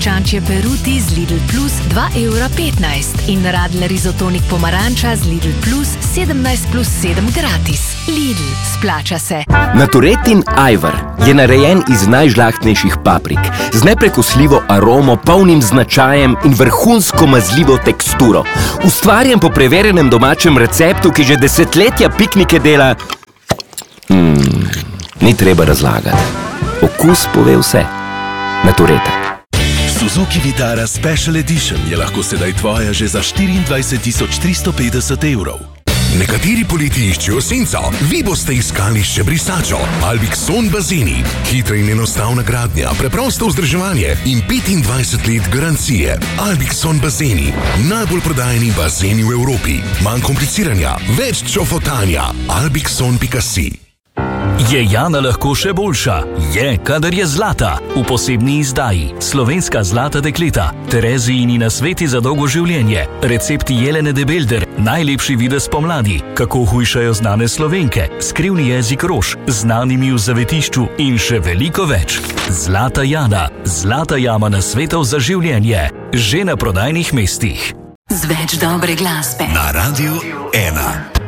Čančje peruti z Lidl Plus 2,15 € in Radler izotonik pomaranča z Lidl Plus 17+7 gratis. Lidl, splača se. Naturetin ajvar je narejen iz najžlahtnejših paprik, z neprekosljivo aromo, polnim značajem in vrhunsko mazljivo teksturo. Ustvarjen po preverjenem domačem receptu, ki že desetletja piknike dela... Ni treba razlagati. Okus pove vse. Natureta. Suzuki Vitara Special Edition je lahko sedaj tvoja že za 24.350 €. Nekateri poleti iščejo senco, vi boste iskali še brisačo. Albixon bazeni. Hitra in enostavna gradnja, preprosto vzdrževanje in 25 let garancije. Albixon bazeni. Najbolj prodajeni bazeni v Evropi. Manj kompliciranja, več čofotanja. Albixon.si. Je Jana lahko še boljša? Je, kadar je zlata. V posebni izdaji Slovenska zlata dekleta, Terezijini nasveti za dolgo življenje, recepti Jelene de Belder, najlepši videz pomladi, kako hujšajo znane Slovenke, skrivni jezik rož, znanimi v zavetišču in še veliko več. Zlata Jana, zlata jama nasvetov za življenje, že na prodajnih mestih. Z več dobre glasbe Na Radiu 1.